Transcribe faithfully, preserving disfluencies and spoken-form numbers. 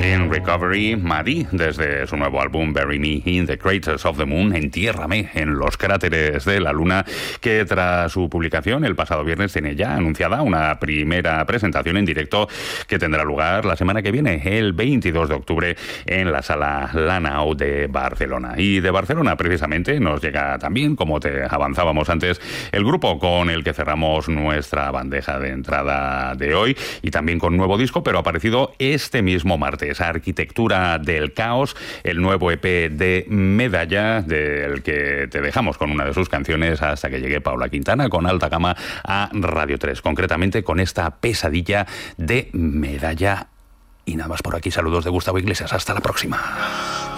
In Recovery, Maddie, desde su nuevo álbum Bury Me in the Craters of the Moon, entiérrame en los cráteres de la Luna, que tras su publicación el pasado viernes tiene ya anunciada una primera presentación en directo que tendrá lugar la semana que viene, el veintidós de octubre, en la Sala Lanao de Barcelona. Y de Barcelona, precisamente, nos llega también, como te avanzábamos antes, el grupo con el que cerramos nuestra bandeja de entrada de hoy, y también con nuevo disco, pero aparecido este mismo martes. Arquitectura del Caos, el nuevo E P de Medalla, del que te dejamos con una de sus canciones hasta que llegue Paula Quintana con Alta Gama a Radio tres, concretamente con esta Pesadilla de Medalla. Y nada más por aquí, saludos de Gustavo Iglesias, hasta la próxima.